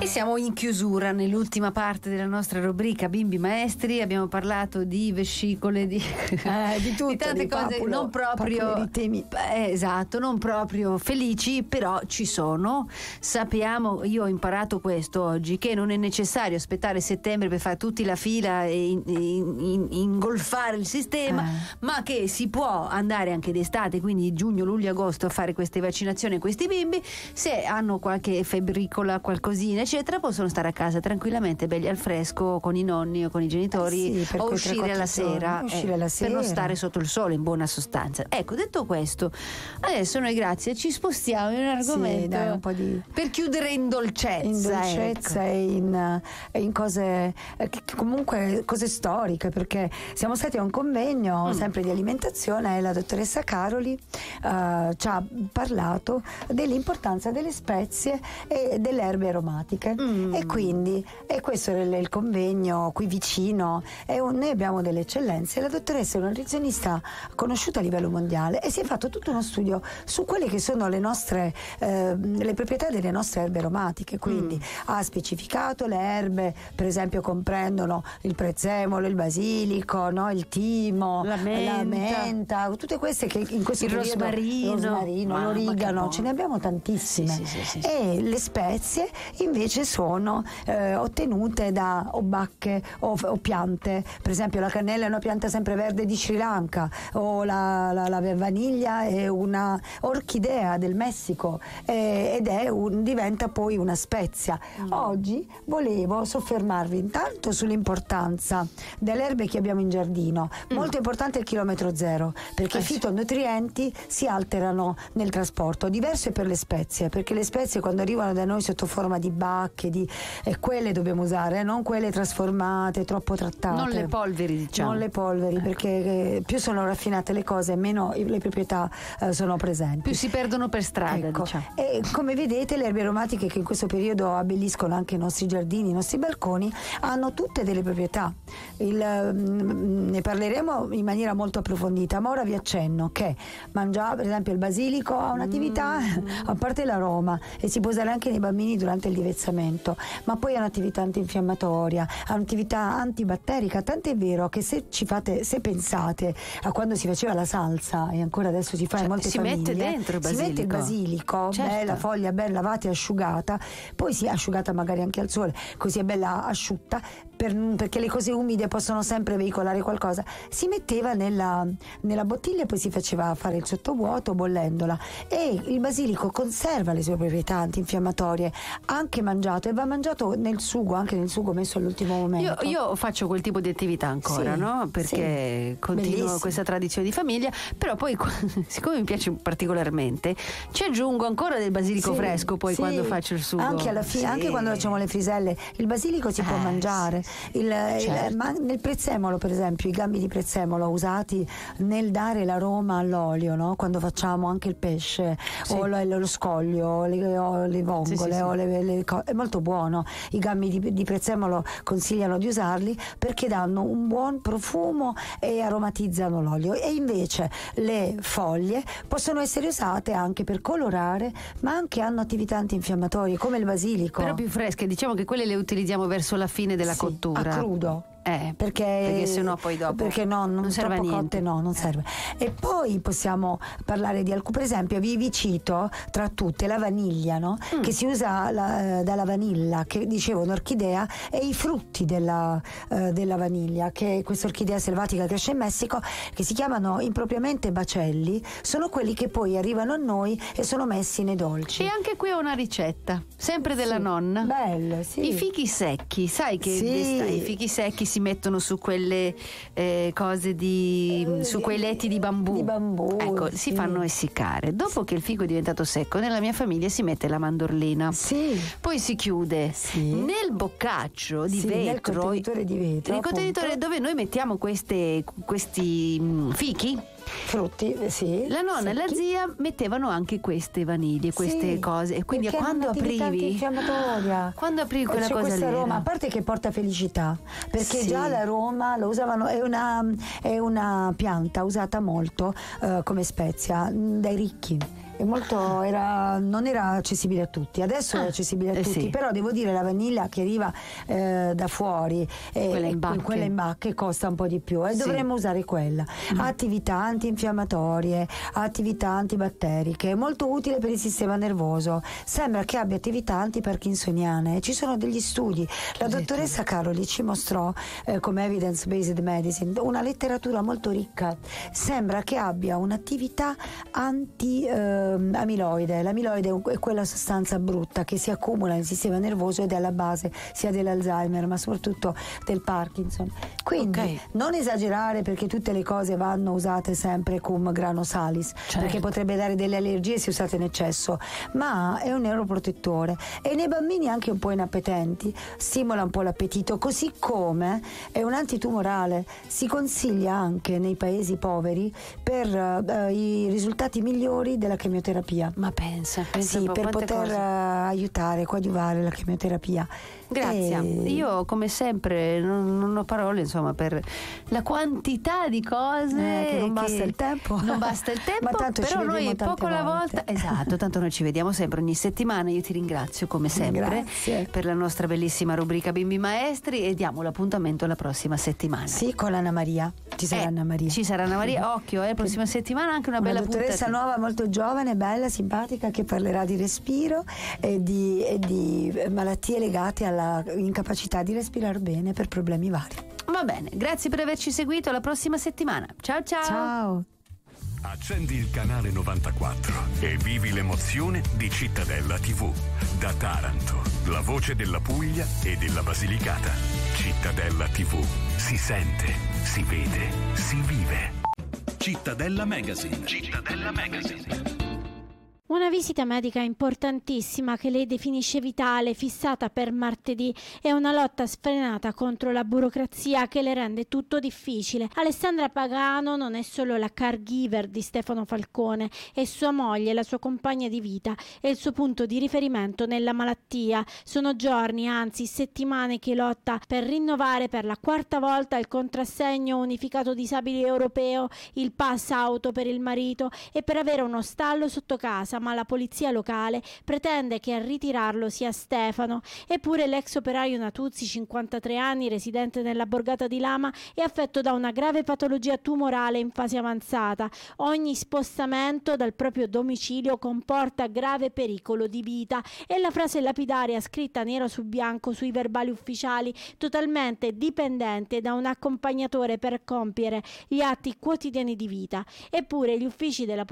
E siamo in chiusura nell'ultima parte della nostra rubrica Bimbi Maestri. Abbiamo parlato di vescicole, di tutto, di tante cose papulo, non proprio di temi. Esatto, non proprio felici, però ci sono. Sappiamo, io ho imparato questo oggi, che non è necessario aspettare settembre per fare tutti la fila e ingolfare il sistema, ma che si può andare anche d'estate, quindi giugno, luglio, agosto, a fare queste vaccinazioni a questi bimbi. Se hanno qualche febbricola, qualcosina eccetera, possono stare a casa tranquillamente, belli al fresco con i nonni o con i genitori, o uscire alla sera, per non stare sotto il sole, in buona sostanza. Ecco, detto questo, adesso noi grazie ci spostiamo in un argomento un po' di... per chiudere in dolcezza, ecco. e in cose comunque cose storiche, perché siamo stati a un convegno sempre di alimentazione e la dottoressa Caroli ci ha parlato dell'importanza delle spezie e delle erbe aromatiche. E quindi questo è il convegno qui vicino, noi abbiamo delle eccellenze. La dottoressa è una nutrizionista conosciuta a livello mondiale e si è fatto tutto uno studio su quelle che sono le nostre le proprietà delle nostre erbe aromatiche. Quindi ha specificato le erbe, per esempio comprendono il prezzemolo, il basilico, no? Il timo, la menta, tutte queste che in questo periodo, rosmarino, l'origano, ce ne abbiamo tantissime. Sì. E le spezie invece sono ottenute da bacche o piante. Per esempio la cannella è una pianta sempreverde di Sri Lanka, o la vaniglia è una orchidea del Messico, ed diventa poi una spezia. Oggi volevo soffermarvi intanto sull'importanza delle erbe che abbiamo in giardino. Molto importante il chilometro zero, perché i fitonutrienti si alterano nel trasporto. Diverso è per le spezie, perché le spezie quando arrivano da noi sotto forma di bacche, quelle dobbiamo usare, non quelle trasformate, troppo trattate. Non le polveri, diciamo. Non le polveri, perché più sono raffinate le cose, meno le proprietà sono presenti. Più si perdono per strada, ecco. diciamo. E come vedete le erbe aromatiche che in questo periodo abbelliscono anche i nostri giardini, i nostri balconi, hanno tutte delle proprietà. Ne parleremo in maniera molto approfondita, ma ora vi accenno che mangiare, per esempio il basilico ha un'attività, a parte l'aroma, e si può usare anche nei bambini durante il divezzamento, ma poi ha un'attività antinfiammatoria, ha un'attività antibatterica, tant'è vero che se pensate a quando si faceva la salsa, e ancora adesso si fa in molte famiglie, mette dentro il basilico. Si mette il basilico, bella foglia, ben lavata e asciugata, poi si è asciugata magari anche al sole, così è bella asciutta, perché le cose umide possono sempre veicolare qualcosa. Si metteva nella bottiglia e poi si faceva fare il sottovuoto bollendola, e il basilico conserva le sue proprietà antinfiammatorie anche mangiato, e va mangiato nel sugo, anche nel sugo messo all'ultimo momento. Io faccio quel tipo di attività ancora, no? Perché continuo bellissimo. questa tradizione di famiglia, però poi siccome mi piace particolarmente ci aggiungo ancora del basilico fresco poi quando faccio il sugo. Anche alla fine, anche quando facciamo le friselle, il basilico si può mangiare. Ma nel prezzemolo, per esempio, i gambi di prezzemolo usati nel dare l'aroma all'olio, no? Quando facciamo anche il pesce o lo scoglio o le vongole o è molto buono. I gambi di prezzemolo consigliano di usarli perché danno un buon profumo e aromatizzano l'olio, e invece le foglie possono essere usate anche per colorare, ma anche hanno attività antinfiammatorie come il basilico, però più fresche, diciamo che quelle le utilizziamo verso la fine della cottura, a crudo. Perché sennò poi dopo non serve a niente. Non serve. E poi possiamo parlare di alcune, per esempio vi cito tra tutte la vaniglia, no? Che si usa dalla vanilla, che dicevo un'orchidea, e i frutti della vaniglia, che è questa orchidea selvatica che cresce in Messico, che si chiamano impropriamente bacelli, sono quelli che poi arrivano a noi e sono messi nei dolci. E anche qui ho una ricetta sempre della nonna. Bello, sì. I fichi secchi, sai che i fichi secchi si mettono su quelle cose su quei letti di bambù. Ecco, si fanno essiccare. Dopo che il fico è diventato secco, nella mia famiglia si mette la mandorlina. Poi si chiude nel boccaccio di vetro, nel contenitore di vetro, nel contenitore dove noi mettiamo questi fichi. Frutti, la nonna e la zia mettevano anche queste vaniglie, queste cose, e quindi quando aprivi quella cosa lì, aroma, a parte che porta felicità, perché già l'aroma lo usavano, è una pianta usata molto come spezia dai ricchi. non era accessibile a tutti. Adesso è accessibile a tutti, sì. però devo dire la vaniglia che arriva da fuori, Quella in bacche costa un po' di più e Sì. dovremmo usare quella. Ha attività antinfiammatorie, ha attività antibatteriche, è molto utile per il sistema nervoso, sembra che abbia attività antiparkinsoniane. Ci sono degli studi, la dottoressa Caroli ci mostrò come evidence based medicine una letteratura molto ricca, sembra che abbia un'attività anti-amiloide. L'amiloide è quella sostanza brutta che si accumula nel sistema nervoso ed è alla base sia dell'Alzheimer ma soprattutto del Parkinson. Quindi non esagerare, perché tutte le cose vanno usate sempre cum grano salis, perché potrebbe dare delle allergie se usate in eccesso, ma è un neuroprotettore e nei bambini anche un po' inappetenti stimola un po' l'appetito, così come è un antitumorale. Si consiglia anche nei paesi poveri per i risultati migliori della chemioterapia. Ma pensa Sì, per poter cose. aiutare, coadiuvare la chemioterapia. Grazie. Io come sempre non ho parole, insomma, per la quantità di cose che non basta il tempo. Non basta il tempo, Ma tanto ci però vedremo noi tante poco alla volte. volta. Esatto, tanto noi ci vediamo sempre ogni settimana. Io ti ringrazio come sempre Grazie. per la nostra bellissima rubrica Bimbi Maestri e diamo l'appuntamento la prossima settimana. Sì, con Anna Maria. Ci sarà Anna Maria. Ci sarà Anna Maria, occhio, la prossima settimana anche una bella dottoressa puntata. nuova, molto giovane, bella, simpatica, che parlerà di respiro e di malattie legate alla incapacità di respirare bene per problemi vari. Va bene, grazie per averci seguito, alla prossima settimana. Ciao ciao. Ciao. Accendi il canale 94 e vivi l'emozione di Cittadella TV. Da Taranto, la voce della Puglia e della Basilicata. Cittadella TV. Si sente, si vede, si vive. Cittadella Magazine. Cittadella Magazine. Una visita medica importantissima che lei definisce vitale, fissata per martedì, è una lotta sfrenata contro la burocrazia che le rende tutto difficile. Alessandra Pagano non è solo la caregiver di Stefano Falcone, è sua moglie, la sua compagna di vita, è il suo punto di riferimento nella malattia. Sono giorni, anzi settimane, che lotta per rinnovare per la quarta volta il contrassegno unificato disabili europeo, il pass auto per il marito e per avere uno stallo sotto casa, ma la polizia locale pretende che a ritirarlo sia Stefano. Eppure l'ex operaio Natuzzi, 53 anni, residente nella borgata di Lama, è affetto da una grave patologia tumorale in fase avanzata. Ogni spostamento dal proprio domicilio comporta grave pericolo di vita. È la frase lapidaria scritta nero su bianco sui verbali ufficiali, totalmente dipendente da un accompagnatore per compiere gli atti quotidiani di vita. Eppure gli uffici della